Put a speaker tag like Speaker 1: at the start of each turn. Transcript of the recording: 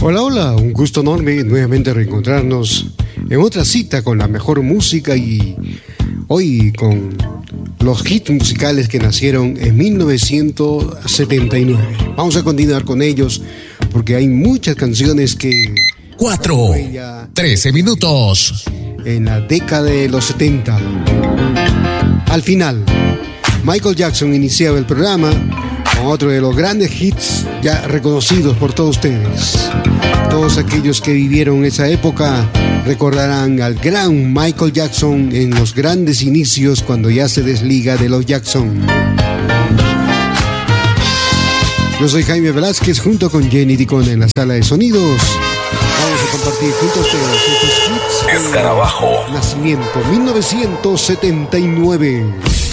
Speaker 1: Hola, hola, un gusto enorme nuevamente reencontrarnos en otra cita con la mejor música y hoy con los hits musicales que nacieron en 1979. Vamos a continuar con ellos porque hay muchas canciones que...
Speaker 2: 13 minutos.
Speaker 1: En la década de los 70. Al final, Michael Jackson iniciaba el programa con otro de los grandes hits ya reconocidos por todos ustedes. Todos aquellos que vivieron esa época recordarán al gran Michael Jackson en los grandes inicios cuando ya se desliga de los Jackson. Yo soy Jaime Velázquez junto con Jenny Dicona en la sala de sonidos. Vamos a compartir junto a ustedes estos hits.
Speaker 2: Escarabajo.
Speaker 1: Nacimiento 1979.